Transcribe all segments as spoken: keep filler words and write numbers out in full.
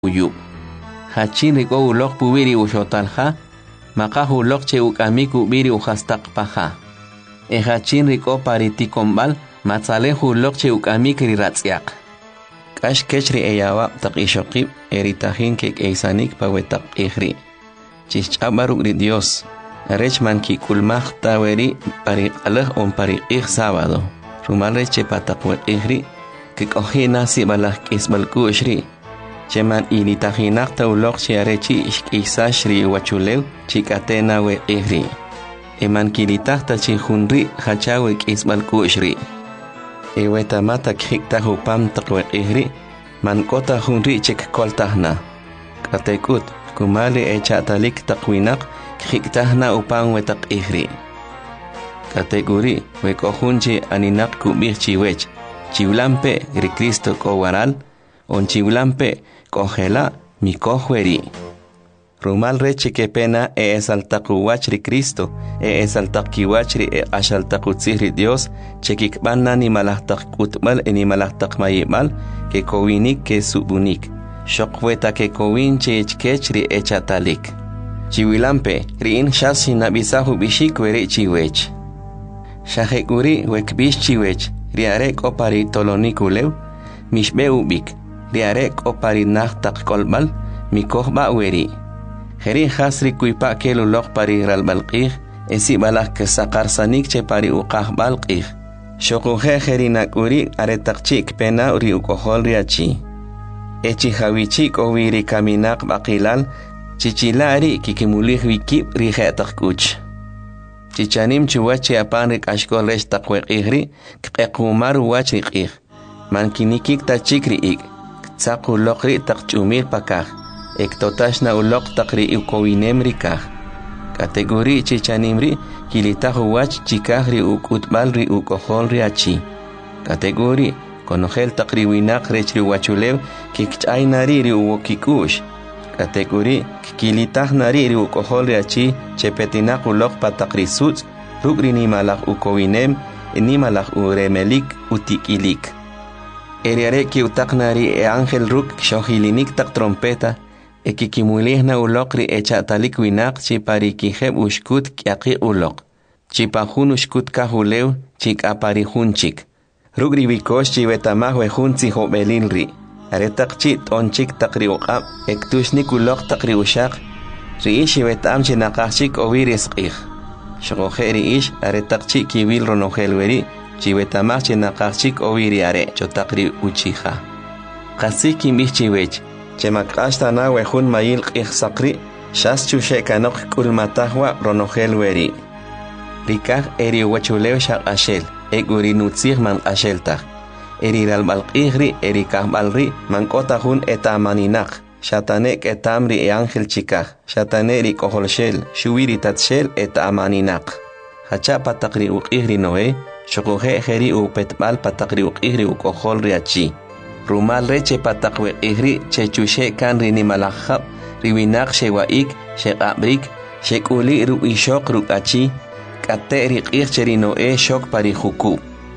uyu. Hachin riko ulok pubiri ushotalha, makahu ulok che ukamiku biri uhastak paha. E hachin riko pariti kombal, matzalehu ulok che ukamik riratsiak. Kash kechri eyawa tak ishokib, eritahin kek eisanik pawetak ihri. Chichabaruk ri Dios. Rechman ki kulmach taweri pari alah on pari ih sábado. Rumal reche patakwe ihri, kek ohina si balah kisbalku ishri. Cheman initahinak taulok chiarechi ishkisa shri wachulew chikatena we ihri. Eman kilitah ta chihunri hachawe kisbalku ishri. Eweta mata khikta hupam takwe ihri, man kota hunri chik koltahna. Katekut, kumali echatalik takwinak, khiktahna upang wetak ihri. Kategori, wekohunchi aninak kubih chiwech, chiulampe ri Cristo kowaral, on chiulampe kohela mi kohweri. Rumal reche que pena e esaltakuwach ri Cristo, e esaltakiwach ri e ashaltakutzih ri Dios, chekikbanna ni malahtak kutmal e ni malahtak mayimal, que kowinik que subunik. Shokweta que kowin che echkech ri echatalik. Chiwilampe, riin shasi nabisahu bishik weri chiwech. Shahekuri wekbish chiwech, riarek opari tolonikulew, mishbe ubik, riarek opari nachtak kolbal, mikohba weri. Heri hasri kuipa kelulok pari ralbalqih, esi balak kesakar sanik che pari uqah balqih. Shokuhe heri nakuri aretak chik pena uri ukohol riachi. Echi hawichik owiri kaminak bakilal, chichilari kikimulih wikip rihetak kuch. Chichanim chuwachi apanrik ashkol resh takwek ihri, kqekumar wach rik man kinikik tachik riik, tsaku lokri tak chumir pakah, ektotashna ulok takri ukowinem rikah. Kategori chichanimri, kilitahu wach chikah ri ukutbal ri ukohol riachi. Kategori, konogel takri winak rech ri wachulew, kikchaynari ri uwokikush. Kategori kilitah nari ri ukohol riachi chepetinak ulok patakri suts rugri ni malak ukowinem ni malak uremelik utikilik. Eriare ki utak nari e angel ruk shohilinik tak trompeta e kikimulih na ulok ri echatalik winak chipari kiheb ushkut kiaki ulok chipahun ushkut kahulew chik apari hunchik rugri wikosh chivetamah we hunzi hobelin ri. Aretak chit onchik takri uqab, ektushnik ulok takri ushak, riish wetam chinakachik owiris qih. Shokohe riish aretak chik kiwil ronohelweri, chiwetamach chinakachik owiri are, chotakri uchiha. Qasik kimbih chiwech, chemakashta na wehun mayil qih sakri, shas chushe kanok kulmatahwa ronohelweri. Rikah eri wachulew shak ashel, eguri nutzih man asheltah. Eri ralbalqihri, eri kahbalri, mankotahun etamaninak, shatanek etamri e angel chikah, shataneri koholshel, shuwiri tatshel etamaninak. Hacha patakri uqihri noe, shokuhe heri upetbal patakri uqihri ukohol riachi. Rumal reche patakwe ihri, chechushe kanri ni malahab, riwinak shewaik, shekabrik, shekuli ru ishok rukachi, kate riqih cheri noe shok pari huku.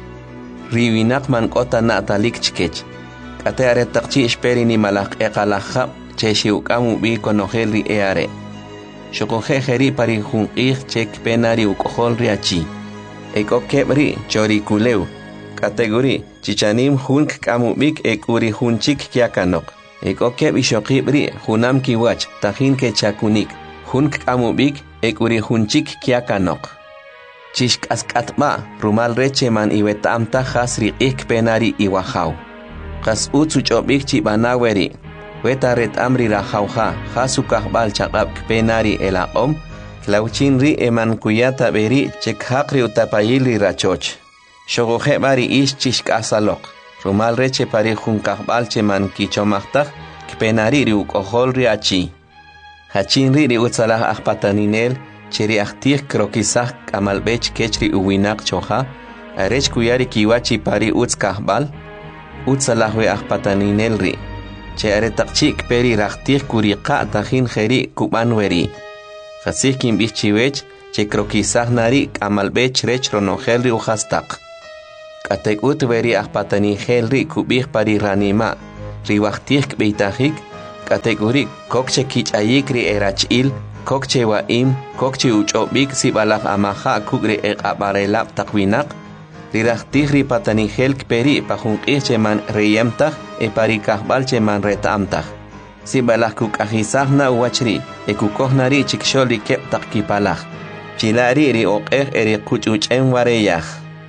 Riwinak man kota na talik chkech. Kate are takchi esperi ni malak e kalahab, che shiukamu bi konohel ri eare. Shokohe heri pari hunqih chek penari ukohol riachi. Eko kebri chori kulew. Kategori chichanim hunk kamu bik ek uri hunchik kiakanok. Eko keb ishokibri hunam kiwach tahin ke chakunik. Hunk kamu bik ek uri hunchik kiakanok. Chishk askatma, rumal reche man iwetam ta hasri ik penari iwahaw. Kas utsu chobik chibanaweri, weta ret amri rahawha, hasukah bal chakab penari elaom, klauchinri eman kuyata beri chek hakri utapayili rachoch. Shogohe bari ish chishk asalok, rumal reche pari hunkah bal cheman kichomachtak, penari riuk ohol riachi. Hachinri ri utsalah akpataninel, cheri aktir krokisah kamalbech kechri uwinak choha, arech kuyari kiwachi pari uts kahbal, utsalahwe akpataninel ri. Che aretakchik peri raktir kuriqa tahin kheri kubanweri. Khasih kimbih chiwech, che krokisah nari kamalbech rech ronogel ri uhastak. Katek ut veri akpataninel ri kubih pari ranima, riwaktir kbeitajik, Kategori kokche kichayikri erachil, kokche waim, kokche uchobik sibalak amaha kugri eqabarelap takwinak, rirachtigri patanigel peri pajunqich man reyamtag e parikahbal man retamtag. Sibalak kukajisagna wachri, e kukohnari chiksholi kep takipalak. Chilari ri oqej eri kuchuchen wareyaj.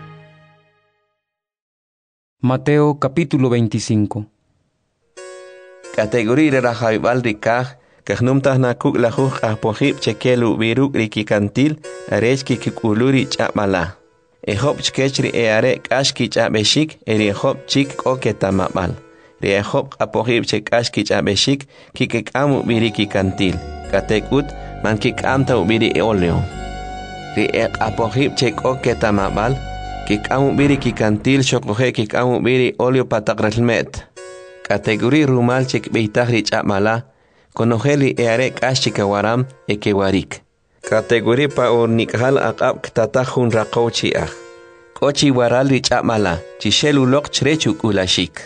Mateo capítulo veinticinco. Categoría rajaibal rikaj, kahnumtah na kuk la juj ahpojib chekelu viruk rikikantil, arechki kikuluri chapmala. E hop chkechri e are kashki chapeshik, eri hop chik koketamabal. Ri hop apojib chekashki chapeshik, kikekamu virikikantil. Katekut man kikamta ubiri eoleo. Ri ek apojib chek koketamabal, kikamu virikikantil shokoje kikamu viri oleo patakrelmet. Kategori rumal chek beitahri chapmala, konojeli eare kashika waram ekewarik. Kategori pa urnikhal aqab ktatajun raqochi ah. Kochi warali chapmala, chishelu lok chrechu ulashik.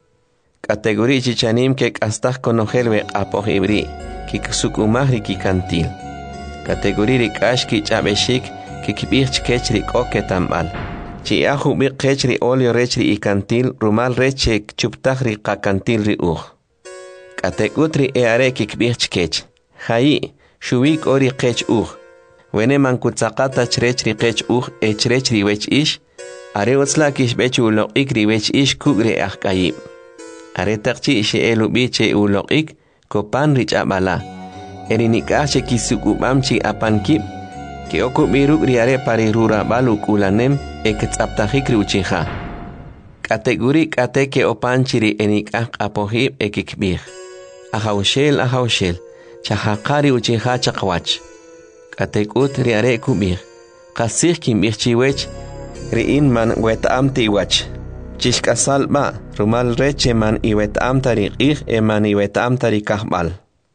Kategori chichanim kek astaj konojelwe apohibri, kiksukumahri kikantil. Kategori rikashki chabeshik, kikbich kechri koketambal. Chi ahu bi qechri olio rechri ikantil rumal reche chuptahri qakantil ri uj. Katekutri eare kikbich kech. Hayi, shuwik ori qech uj. Wene mankutsaqata chrechri qech uj e chrechri wech ish. Are utslakish bechu uloqik ri wech ish kugri ahkayib. Are taqchi ishe elu biche uloqik kopan rich abala. Eri nikache kisukubamchi apankib. Ke oku biruk riare pari rura baluk ulanem eketsaptajikri uchija. Kategori kateke opanchiri enikah apohib ekikbih. Ahaushel ahaushel, chahakari uchija chakwach. Katekut riare kubih. Kasih kimbih chiwech, riin man wetamti wach. Chishkasalba, rumal reche man iwetamtari ih eman iwetamtari kahbal.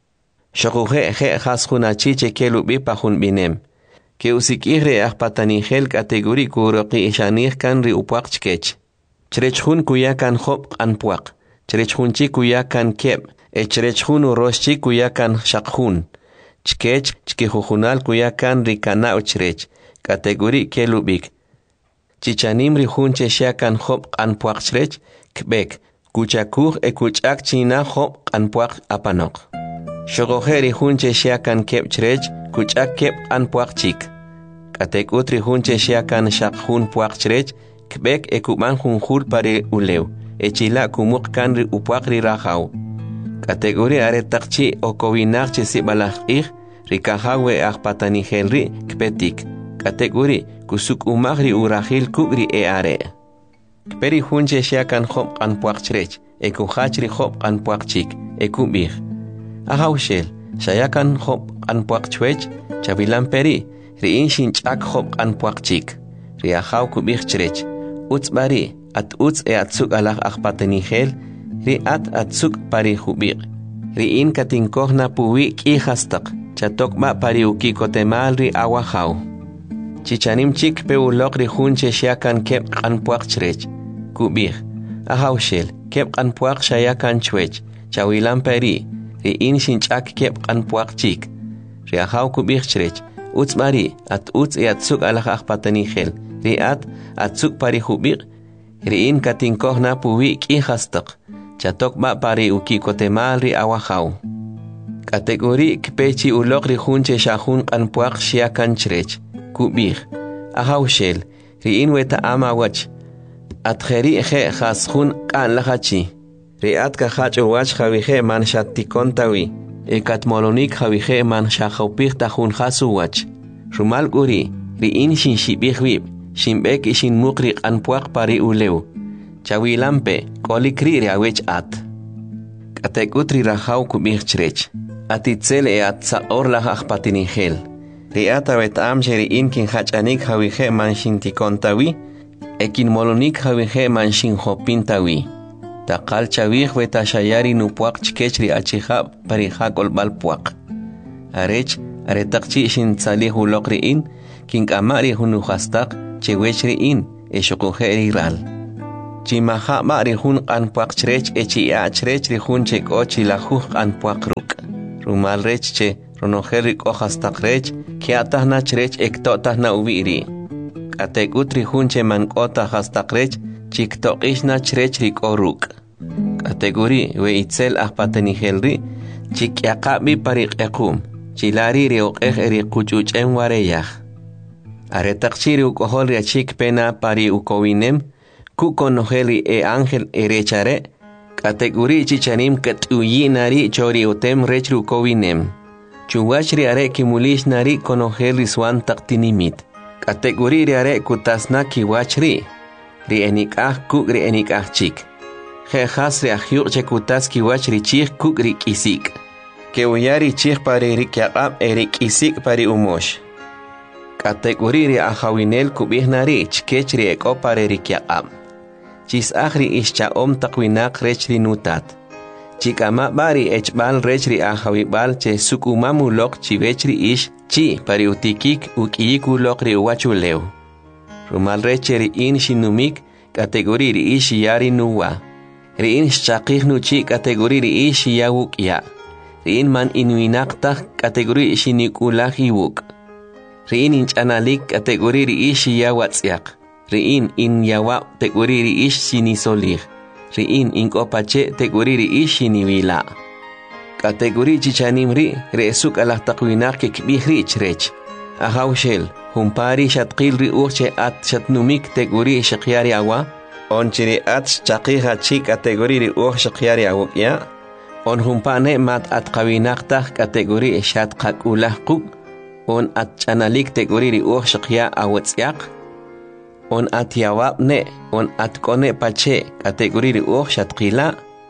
Shokuje je hasjunachiche kelubi pahun binem. Que usikire ahpatanigel kategori kuroqi ishanig kan ri upuaq chkech. Chrechjun kuyakan hop anpuaq. Chrechjunchi kuyakan keb. E chrechjun uroschi kuyakan shaqjun. Chkech chkijujunal kuyakan ri kana uchrech. Kategori kelubik. Chichanim ri junche shakan hop anpuaq chrech. Kbek. Kuchakuj e kuchak china hop anpuaq apanok. Shogojeri junche shakan keb chrech. Kuchak kep an puak chik. Katek utri hunche shiakan shak hun puak chrech, kbek e kuman hun hul pare uleu, e chila kumuk kanri upuakri rajau. Kategori are takchi o kowinak chesi balak ih, rikahawe ah patanigelri kpetik. Kategori kusuk umagri urahil kugri e are. Kperi hunche shiakan hop an puak chrech, e kuhachri hop an puak chik, e kubih. Ahaushel. Shayakan hop an puak chwech, chavilan peri, riin shin chak hop an puak chik. Riahaw kubich chrech. Uts bari, at uts e atsuk alah akpatenigel, ri at atsuk pari hubik. Riin katinkohna puwi ki hastak, chatok ma pari ukikotemal ri awahaw. Chichanim chik pe ulok ri hunche shayakan kep an puak chrech. Kubich. Ahawshel, kep an puak shayakan chwech, chavilan peri, riin shinchak kep an puak chik. Riahaw kubich chrech. Uts bari, at uts e atsuk alah akpatanigel. Riat, atsuk pari hubik. Riin katinkohna puwi ki hastak. Chatok ma pari ukikotemal ri awahaw. Kategori kpechi ulok ri hunche shahun an puak shiakan chrech. Kubich. Ahawshel, riin weta ama wach. At kheri eje khashun kan lahachi. Riat kahach uwach javije man shatikontawi. Ekat molonik javije man shahopich tahun hasuwach. Rumal guri, riin shin shibihwib, shimbek ishin mukrik an puak pari uleu. Chawilampe, kolikri riawech at. Katekutri rahaw kubich chrech. Atitzel e at saor lahach patinigel. Riata wet amche riin kin hachanik javije man shintikontawi. Ekin molonik javije man shin hopintawi. Takal chavij weta shayari nu puak chkechri achihab parihakol bal puak. Arech, aretakchi shin tzali hulokri in, king amari hunu hastak, chewechri in, e shokujeri ral. Chimaha ma rihun anpuak chrech echi a chrech rihun chek ochi la huj anpuak ruk. Rumal rech che ronojerik ojas takrech kiatahna chrech ektotahna ubiri. Katekut rihun che mankota hastakrech chiktoqishna chrech rik oruk. Kategori we itzel ahpatenijelri chikyaqabi parik ekum. Chilari riok eh eri kuchuch en wareyah. Aretaqchiri ukohol riachik pena pari ukowinem. Kukonojeli e ángel erechare, kategori chichanim katuyinari chori utem rechru kowinem. Chuwachri are kimulish nari konojeli swan taktinimit. Kategori are kutasna kiwachri. Ri enikah kuk ri enikah chik. Jejas ri ahyuk che kutas kiwachri chik kuk ri kisik. Kewuyari chik pari ri kyaqab eri kisik pari umosh. Kategori ri ahawinel kubihnari chkechri eko pari ri kyaqab. Chis akhri ischa om takwinak rechri nutat. Chikama bari echbal rechri ahawibal che sukumamulok chivechri ish chi pari utikik ukiyikulok ri uwachuleu. Rumal rechri in shinumik kategori ri ish yari nuwa. Ri in shchakihnu chi kategori ri ish yawuk ya. Ri in man inuinaktak kategori shinikulak iwuk. Ri in inchanalik kategori ri ish yawatsyak. Riin in yawa teguriri ish sinisolir. Riin in kopache teguriri ish sinivila. Kategori chichanimri reesuk alah takwinak kikbihri chrech. Ahawshel, humpari shatkil ri urche at shatnumik teguri shakyari awa. On chiri at chakiha chi kategori ri ur shakyari awukya. On humpane mat at kawinakta kategori shatkak ulah kuk. On at chanalik teguri ri ur shakya awatsyak. On at yawab ne, on at kone pache, kategori ri uch shatkila,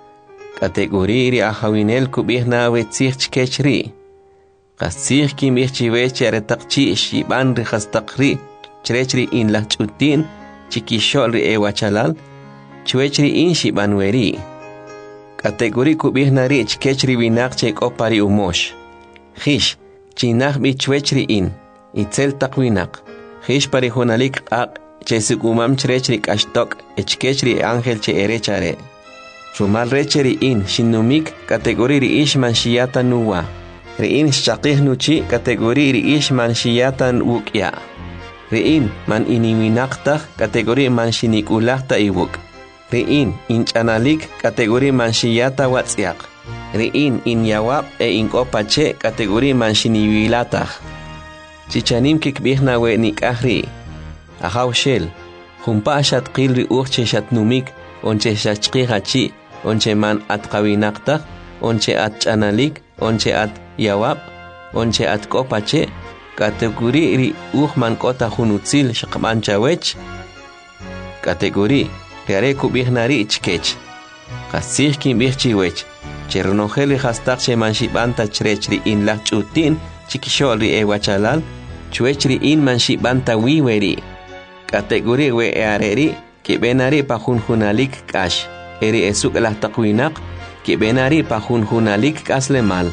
kategori ri ahawinel kubihna wetzich chkechri. Kasich kim ich chiweche retakchi shiban ri hastakri, chrechri in la chutin, chikishol ri ewachalal, chwechri in shiban weri. Kategori kubihna ri chkechri winak chek opari umosh. Hish, chinach bi chwechri in, itzel takwinak. Hish pari honalik ak, che sukumam chrechri kashtok echkechri ángel che erechare. Rumal recheri in shinumik kategori ri ishman shiyata nuwa. Ri in shakih nuchi kategori ri ishman shiyata wukya. Ri in man iniminakta kategori man shinikulakta iwuk. Ri in inchanalik kategori man shiyata watsyak. Ri in in yawab e in kopache kategori man shiniwilatah. Chichanim kikbihna we nikahri. Ahawshel, humpa shat qilri urche shat numik, onche shachqihachi, onche man at kawinakta, onche at chanalik, onche at yawab, onche at kopache, kategori ri uhman kota hunutzil shakman chawech, kategori riare kubihnari ichkech, kasih kim bichchiwech, chernojeli hastakche man shibanta chrechri in la chutin, chikisholi ewachalal, chwechri in man shibanta wiweri. Kategori we eareri que benari pa junjunalik kash. Eri esuk lah takwinak que benari pa junjunalik kaslemal.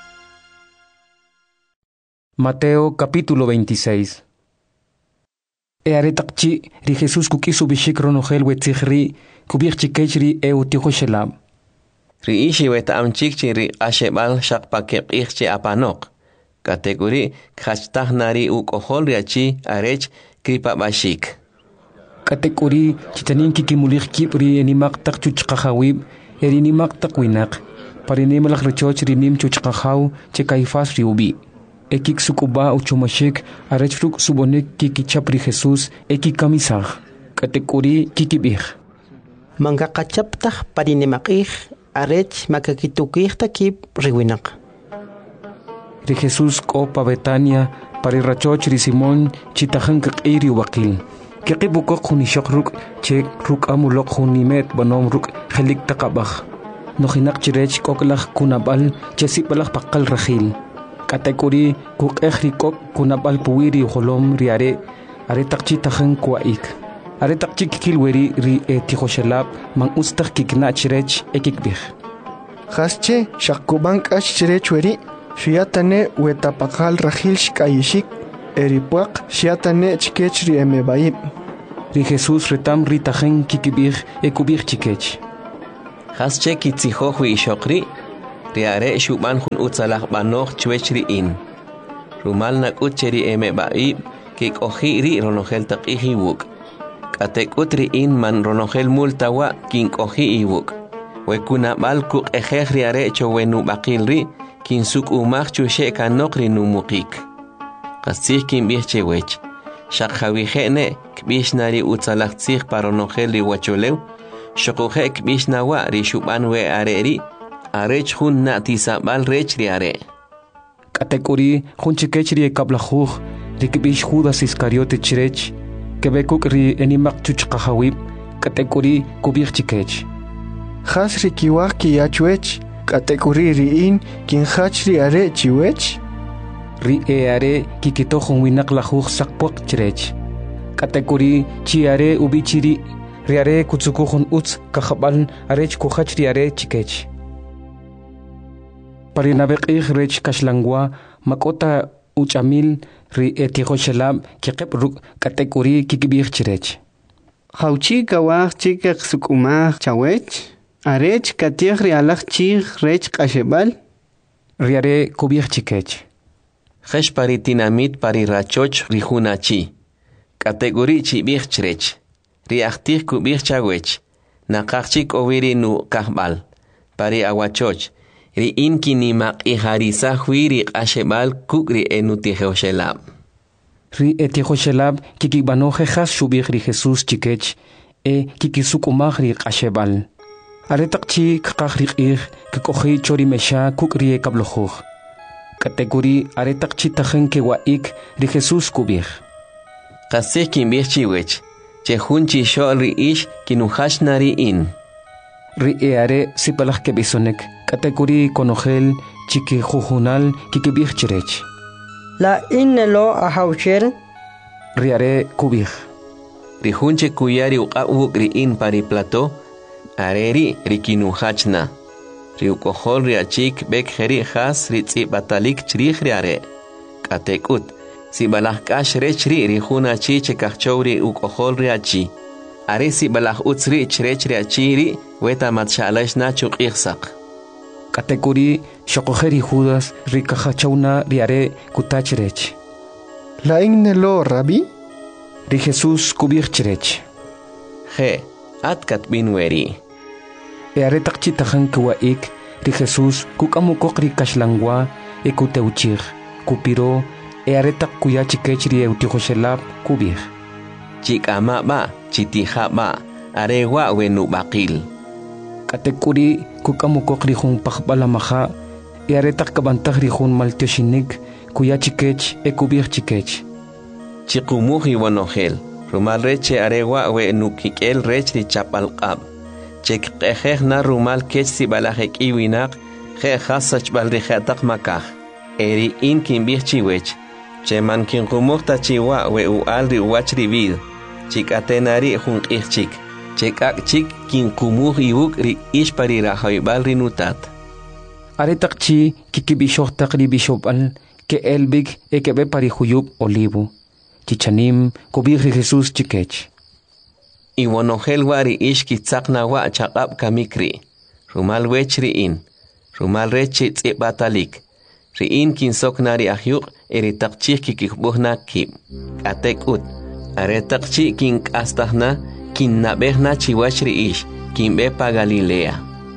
Mateo capítulo veintiséis. Earetakchi ri Jesús kukisu bishik ronojel wetzihri kubirchi kechri eutijo shelab. Ri ishi weta amchikchi ri ashebal shakpakek ichchi apanok. Kategori kachtahnari ukohol riachi arech kripa bashik. Kategori chitanin kikimulik kipri enimak tak chuchkahawib erinimak takwinak. Parinimalak rechoch rinim chuchkahaw chekaifas riubi. Ekik sukuba uchumashik arechfruk subonek kikichapri Jesus ekikamisah. Kategori kikibih. Mangakachaptah parinimakih arech makakitukih takip riwinak. Ri Jesus kopa Betania pari rachoch ri Simon chitahan kakiri wakil. Kikibukok hunishok ruk chek ruk amulok hunimet banom ruk helik takabah. Nohinak chirech koklach kunabal chesipalach pakal rahil. Kategori kuk ehri kok kunabal puwiri holom riare are takchi tahan kwaik. Are takchi kikilweri ri etihoshelab mang ustak kikna chirech ekikbih. Hasche shakubank ash chirech weri. Shiatane wetapakal rahil shkayishik, eripuak shiatane chkechri emebaib. ri Jesús retam ritajen kikibij ekubij chikech. Has che kitzihoj wi ishokri, riare shuban hun utzalaj banoj chwech ri in. Rumal nakut cheri eme baib, kik oji ri ronogel taqiji wuk. Katek utri in man ronogel multawa kink oji iwuk. Wekuna bal kuk ejej riare chowenu bakil ri, kin suk umach chushe kanok ri numukik. Kasih kin bih chewech. Shak jawihene kbish nari utzalaj tzih paronogel ri wacholew, shokoje kbish nawa ri shuban we are ri, arech hun na tisabal rech ri are. Katekuri hun chikech ri ekablajuj, ri kbish Judas Iscariote chirech, kebekuk ri enimak chuchqajawib, katekuri kubij chikech. Has ri kiwak ki yachwech, katekuri ri in kin hach ri are chiwech. Ri e are kikitojon winak lajuj sakpok chirech. Katekuri chi are ubichiri, ri are kutsukujon utz kajabal arech kuhach ri are chikech. Parinabek ij rech kashlangwa makota uchamil ri etijoshelab kikep ruk katekuri kikibij chirech. Hauchi kawaj chikek sukumaj chawech. Arech katij ri alaj chij rech kashebal. Ri are kubij chikech. Jesh pari tinamit pari rachoch ri hunachi. Kategori chi bih chrech. Ri achtih kubih chawech. Nakachik oviri nu kahbal. Pari awachoch. Ri inki ni mak iharisa huiri ashebal kukri enutijoshelab. Ri etijoshelab kikibanoje has shubih ri Jesús chikech. E kikisukumaj ri ashebal. Aretakchi kakaj ri ij kikoji chori mesha kukri e kablojuj. Kategori aretakchi tajen ke waik ri Jesús kubij. Kasih kin bih chiwech. Che hun chi shol ri ish kinuhash nari in. Ri e are sipalaj ke bisonek. Kategori konogel chiki jujunal kikibij chirech. La innelo ahauchel. Ri are kubij. Ri hunche kuyari uqabuk ri in pari plato. Areri ri kinuhachna. Ri ukohol ri achik bek jeri has ri tzi batalik chrij ri are. Katekut. Si balaj kash rech ri ri juna chi che kachchow ri ukohol ri achi. Are si balaj utz ri chrech ri achi ri weta matshalash na chuk ikhsak. Katekuri shokojeri Judas ri kajachawna ri are kutach rech. La innelo rabi? Ri Jesús kubij chirech. Je, atkat bin weri. E are takchi tajan kuwaik ri Jesús kukamukok ri kashlangwa e kuteuchir kupiro e are tak kuya chikech ri eutijoshelab kubij. Chikama ba, chitija ba, arewa wenu bakil. Katekuri kukamukok ri jun pakbalamaja e are tak kabantaj ri jun maltioshinik kuya chikech e kubij chikech. Chikumuji wanogel, rumal reche arewa wenu kikel rech ri chapalqab. Chek qejej na rumal kech si balajek iwinak, je hasach balrijatak makaj. Eri in kin bih chiwech. Che man kin kumukta chiwa we u alri uach vid. Chik atenari jun qijchik. Chek ak chik kin kumuj iwuk ri ishpari rajoybal rinutat. Are takchi kikibishok takri bishopal ke elbig e kebe pari huyub olivo. Chichanim kubij ri Jesús chikech. Iwanogel wari ish kitzakna wa chaqab kamikri. Rumal wech ri in. Rumal rechi tzi batalik. Ri in kin soknari ahyuk eri takchik kikikbuhna kib. Atek ut. Are takchi kin kastahna kin nabehna chiwach ri ish. Kin bepa Galilea.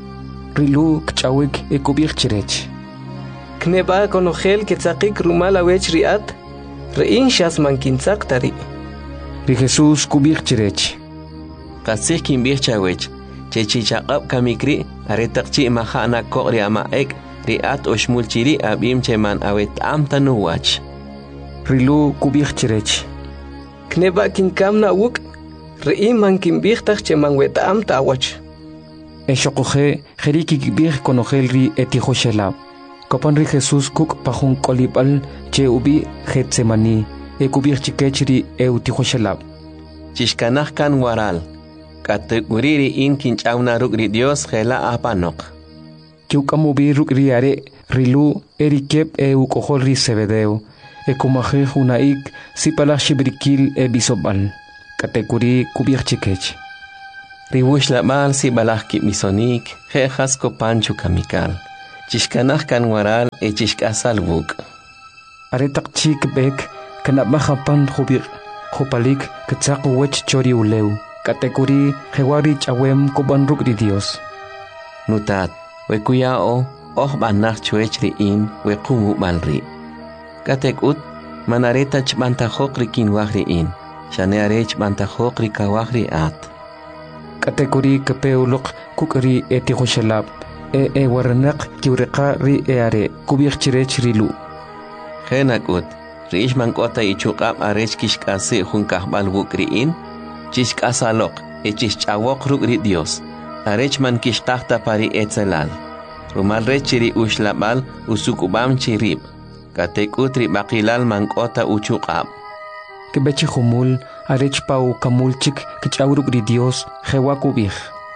Rilu kchawik e kubij chirech. Kneba konogel ketzakik rumal awech riat. Ri in shasman kintzak tari. Ri Jesús kubij chirech. Kasih kin bih chawech. Che chichaqab kamikri are takchi mahana ko ri ama ek ri at oshmul chiri abim cheman awet am tanuwach. Rilu kubij chirech. Kneba kin kamna wuk. Ri man kin bih tak cheman wet am tawach. E shokoje jeriki kibij konogel ri etijoshelab. Kopan ri Jesús kuk pajun kolibal che ubi Getsemani e kubij chikech ri eutijoshelab. Chishkanaj kan waral. Kategoriri in kinchawna rukri Dios gela apanok. Kiukamubi rukri are rilu erikep e ukohol ri sebedeo. E kumaje junaik sipala shibrikil e bisobal. Katekuri kubih chikech. Ribush la mal si balak ki misonik, he hasko panchu kamikal. Chishkanah kan waral e chishkasal buk. Aretak chik bek kanap mahapan hubik hupalik ketsak wech chori uleu. Katekuri hewari chawem kuban ruk di Dios. Nutat, we kuyao oh banach chuech ri in we kumu balri. Katekut manareta chbantahok ri kinwah ri in. Shane arech bantahok ri kawah ri at. Katekuri kepeulok kukri eti hoshalab. E e waranak kiureka ri e are kubik chirech rilu. Henakut, riish mankota ichukab arech kishkase hunkah balbuk ri in. Chishkasalok e chishchawok ruk ri Dios. Arech man kishtahta pari etzelal. Rumal rechiri ushlabal usukubam chirib. Katekut ri bakilal mankota uchukab. Kebechi humul arech pau kamulchik kichawruk ri Dios hewa kubih.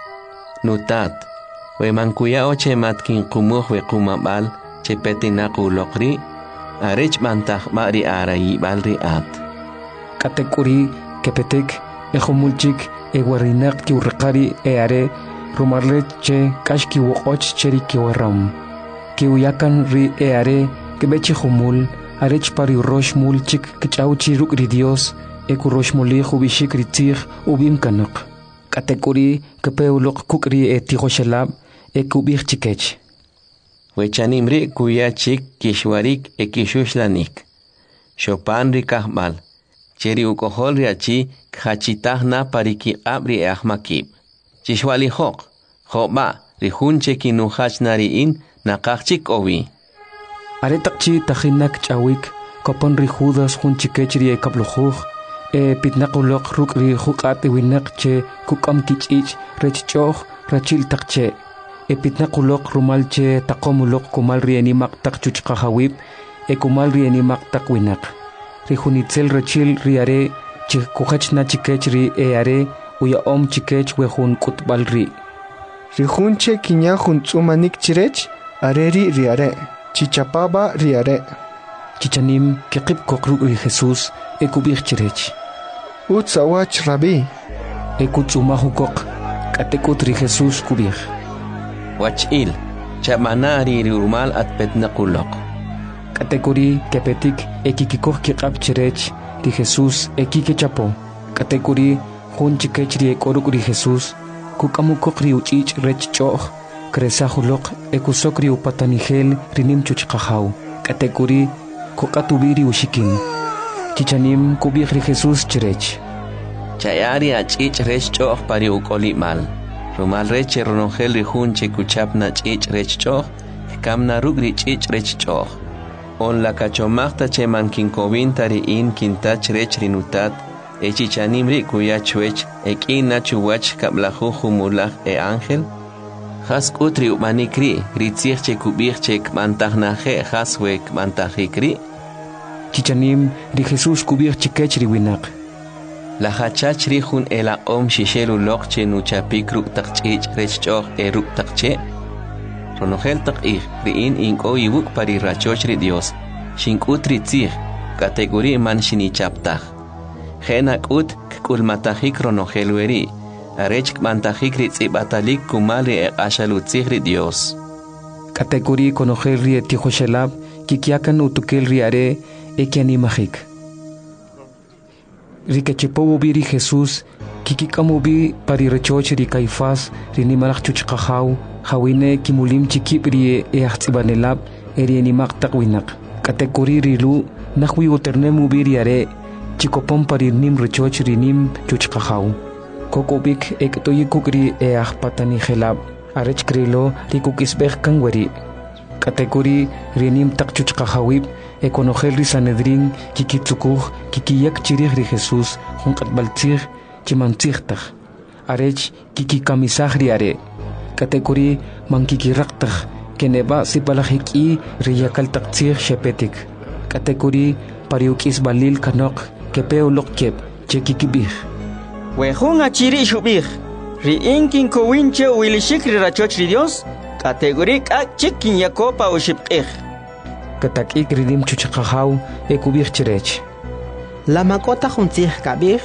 Nutat, we mankuyao che matkin kumuh we kumabal che petinaku lokri. Arech mantah mari arayi balri at. Katekuri kepetek e humulchik e warinak ki urqari e are rumarle che kashki woqoch cheri ki waram. Ki uyakan ri e are kebechi humul arech pari rosh mulchik kichauchi ruk ri Dios e ku rosh muli hubishik ri tzig ubim kanok. Katekuri kepeulok kukri e tihoshalab e kubih chikech. Wechanimri kuyachik kishwarik e kishuslanik. Chopan ri kahmal. Cheri ukohol ri achi khachitahna pariki abri e ahmakib. Chishwali hok. Hoba rihunche kinuhach nari in nakachik owi. Aretakchi tahinak chawik kopon ri Judas hunchikech ri e kablujuj e pitnakulok ruk ri hukat e winak che kukam kichich rechchoh rachil takche. E pitnakulok rumal che takomulok kumal ri animak tak chuchkahawib e kumal ri animak tak winak. Ri hunitzel rachil ri are che kuhach na chikech ri e are uya om chikech we hun kutbal ri. Ri hunche kinya huntzumanik chirech areri ri are. Chichapaba ri are. Chichanim kekip kokruk ri Jesus e kubih chirech. Utsawach rabi. E kutsumahukok katekut ri Jesus kubih. Wachil, chamanari rumal at petnakulok. Katekuri kepetik ekikikoh kikap chirech ri Jesus ekike chapo. Katekuri hun chikech ri ekoruk ri Jesus kukamukok ri uchich rechchoh kresahulok ekusok ri upatanigel rinim chuchkahaw. Katekuri kukatubiri ushikin. Chichanim kubih ri Jesus chirech. Chayari achich rechchoh pari ukoli mal. Rumal reche ronongel ri hunche kuchapna chich rechchoh, kamna rugri chich rechchoh. On la cachomachta che mankin kovinta ri in kintach rech rinutat, e chichanim ri kuyachwech, e kina chuwach kablahu humulach e ángel. Has utri umanikri, ritzich che kubich che kmantahnaje haswe kmantahikri. Chichanim ri Jesus kubich chikech ri winak. La hachach rihun ela om shishelu lokche nuchapikru takchich rechchoh eru takche. Ronogel takich riin inko ibuk pari rachoch ri Dios. Shinkut ritzich kategori man shinichaptach. Henak ut kulmatahik ronogel weri. Arech kmantahik ritzibatalik kumali e ashalutzich ri Dios. Kategori konogel ri etihoshelab kikiakan utukel ri are ekianimahik. Rikechepo biri Jesus kikikamubi pari rechoch ri Caifás rinimalach chuchkahaw hawine kimulim chikip ri e ahtsibanelab eri animak takwinak. Katekuri rilu nakwi uternemu biri are chikopom pari nim rechoch rinim chuchkahaw. Kokobik ektoyikuk ri e ahpatanigelab arech krilo rikukisbeh kangweri. Katekuri rinim tak chuchkahawib ekonogel ri Sanedrin kikitsukuj kikiyak chirih ri Jesus junkat baltzig chimantzigtach arech kikikamisaj ri are. Katekuri mankikiraktach keneba sipalajiki ri yakaltaktzig shepetik. Katekuri pariukis balil kanok kepeolok kep chekikibih. Wejun achiri shubih ri inkin kowinche wilishik ri rachoch ri Dios kategori kak chikin yakopa ushipqih. Katakik ridim chuchakahaw e kubih chirech. La makota juntzih kabih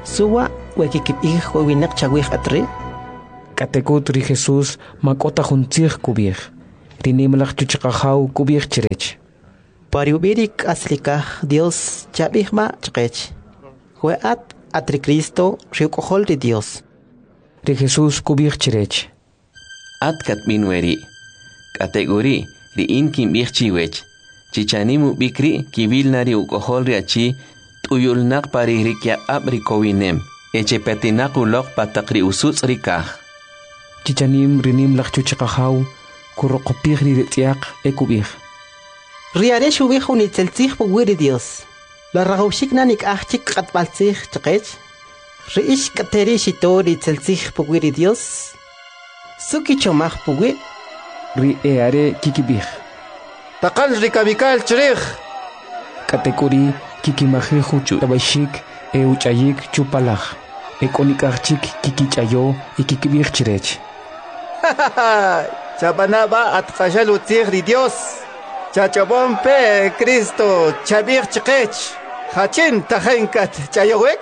suwa wekikipij winak chawij atri. Katekut ri Jesús makota juntzig kubij. Rinimlach chuchakahaw kubij chirech. Pariubirik aslikaj Dios chabijma chqech. Hueat atri Cristo riukohol de Dios. Ri Jesús kubij chirech. At katminweri. Kategori ri inkin bij chiwech. Chichanimu bikri kivilnari ukohol riachi tuyulnak paririkya abri kowinem. Eche petinaku lok patakri usuts rikah. Chichanim rinim lach chuchakahaw kurokopij ri retiak ekubij. Riare shubij unitzeltzig pugwiri Dios. La ragaushik nanik achik katbaltzig chqech. Riish kateri shitori tzeltzig pugwiri Dios. Suki chomaj pugwi. Ri eare kikibij. Takal rikabikal chirij. Katekuri kikimajeju tabashik e uchayik chupalaj. E konikachik kikichayo y kikibij chirech. Chabanaba at kashalu tigri Dios. Chachabompe Cristo chabir chqech. Hachin tajenkat chayowek.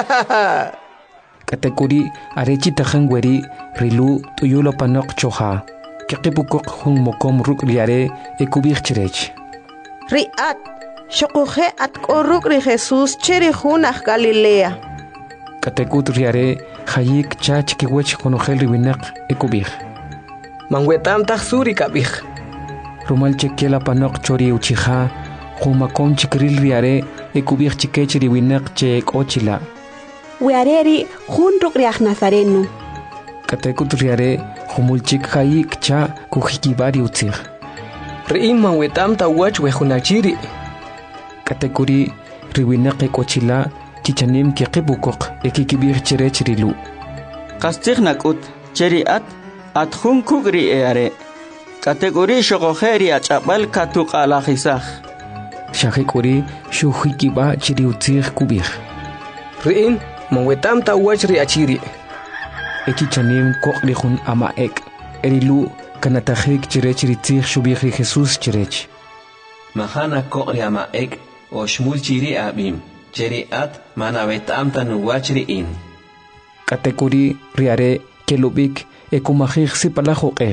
Katekuri arechi tajangweri rilu tuyulo panok choha. Kikipukok hun mokom ruk riare e kubij chirech. Riat, shokuje at koruk ri Jesús chiri hunach Galilea. Katekut riare hayik chach kiwech konogel riwinak e kubij. Manguetam taxuri kabij. Rumal chekela panok chori uchija. Humakom chikril riare e kubij chikech riwinak che ochila. Weareri hunruk riach Nazareno. Katekut riare humulchik hayik cha kujikibari utzig. Riim manguetam tawach wejunachiri. Katekuri riwinak e ochila chichanim kikibukok e kikibij chirech rilu. Kastig nakut cheriat at hun kugri eare. Kategori shogojeri achapal katuk alajisaj. Shahikuri shuhikiba chiri utzig kubij. Riim manguetam tawach riachiri. E chichanim kokrihun ama ek. Erilu kanatajik chirech ritzig shubij ri Jesús chirech. Mahana kokri ama ek o shmul chiri abim. Cheri at manabetam tanuwachri in. Katekuri riare kelubik e kumajig sipalajokej.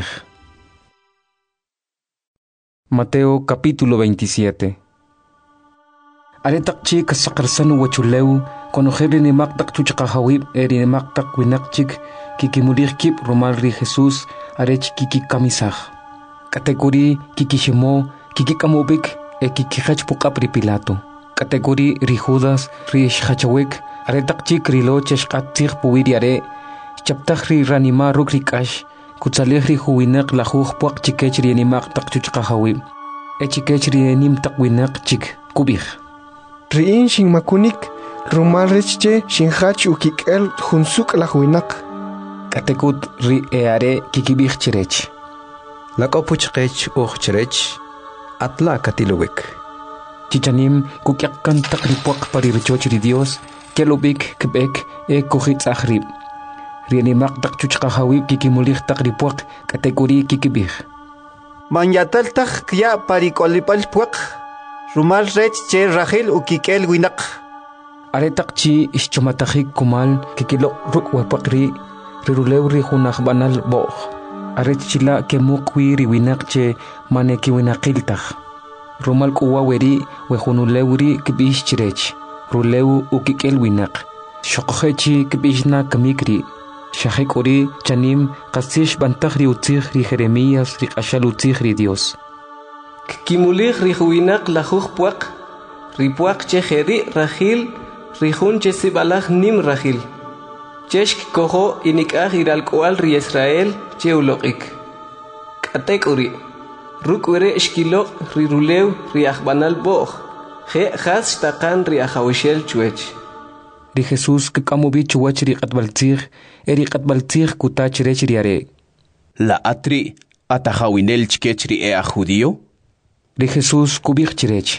Mateo capítulo veintisiete. Aretak chik sakarsanu wachuleu konojeri ni maktak chuchakahawib eri ni maktak winakchik kikimulir kip romal ri Jesús arech kiki kamisaj. Kategori kikishimo kikikamubik e kikihach pukapri Pilato. Kategori ri Judas ri shachawek aretak chik rilo cheshkatzig puwiriare chaptaj ri ranima ruk rikash kutsalej ri huwinak lajuj puak chikech ri animak tak chuchakahawib e chikech ri enim tak winak chik kubij. Riin shin makunik rumal rechche shin hach ukikel hunsuk la huinak. Katekut ri eare kikibij chirech. Lakopuchkech uj chirech atla katilowek. Chichanim kukyakan tak ripuak parirchoch ri Dios kelubik kebek e kuhit ahrib. Rianimak tak chuchakahawib kikimulich tak ripuak kategori kikibij. Manyatal tak kya parikolipal puak. Rumal rech che Rachel ukikel winak. Aretak chi ischomatajik kumal kikilo ruk wapakri rirulew ri hunaj banal boh. Arech chila kemukwi ri winak che maneki winakiltaj. Rumal kuwa weri wehunulewri kibish chirech. Rulew ukikel winak. Shokohechi kibishna kamikri. Shahikuri chanim kasish bantajri utzig ri Jeremías ri kashal utzig ri Dios. Kimulig rihuinak lajuj puak. Ripuak che jeri rajil rihun che sibalaj nim rajil. Cheshk kojo inikaj iralkoal ri Israel che ulokik. Katekuri. Rukwere eshkilo ri rulew ri ajbanal boh. Je has takan ri ajawishel chuech. Ri Jesús kikamubi chuach ri katbaltzig eri katbaltzig kutach rech riare. La atri atajawinel chkech ri ea judío? Ri Jesús kubij chirech.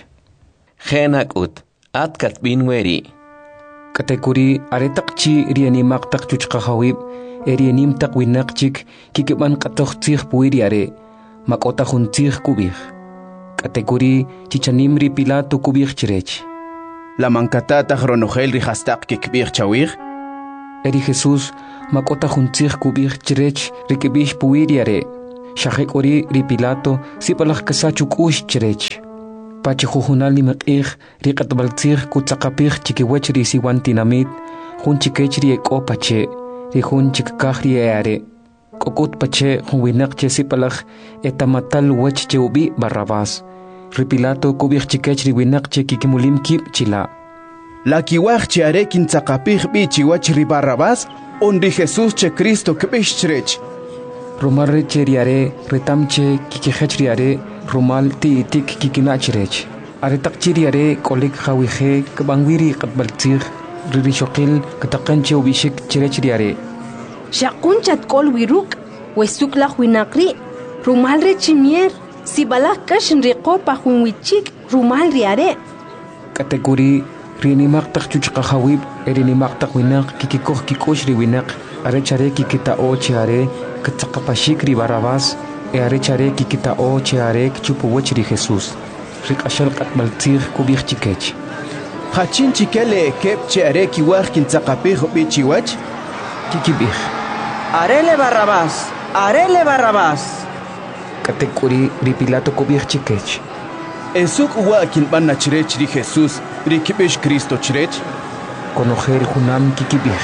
Genakut at katbinweri. Katekuri aretak chi rianimak tak chuchkahawib erianim tak winakchik kikiban katochtzig puiriare makota juntzig kubij. Katekuri chichanimri Pilato kubij chirech. La mancatata ronogel rihastak kikbir chawir. Eri Jesús makota juntzig kubir chirech rikibish puiriare. Shahek ori ri Pilato sipalach kasachuk ush chirech. Pachi jujunal ni mek'ij riqatbaltzig kutzaqapig chikiwech ri siwantinamit. Jun chikech ri eko pache. Ri jun chikkaj ri eare. Kokut pache jun winak che sipalach etamatal wech che ubi Barrabás. Ri Pilato kubir chikech ri winak che kikimulim kip chila. La kiwaj che are kintzaqapig bi chiwach ri Barrabás. On ri Jesús che Cristo kbish chirech. Romal recheriare, retamche kikihechriare, romal ti tik kikinachirech. Are takchiriare, kolik hawihe, kabangwiri katbaltzir, ririshokil, katakanche ubishik chirechriare. Shakunchat kol wiruk, wesuk la huinakri, romal rechimier, si balak kashin rico pa huinwichik, romal riare. Kategori, rinimak tak chuchka hawib, erinimak tak winak, kikikoh kikosh riwinak, arechare kikita o chiare, Katzakapashik ri Barrabás, e arechare kikita o cheare chupuwech ri Jesús. Rik ashal katmaltzir kubir chikech. Hachin chikele kep cheare kiwaj kintzaqapig bi chiwach. Kikibir. Arele Barrabás, arele Barrabás. Katekuri ri Pilato kubir chikech. Esuk uwa kinban chirech ri Jesús, ri kibish Cristo chirech. Konojer junam kikibir.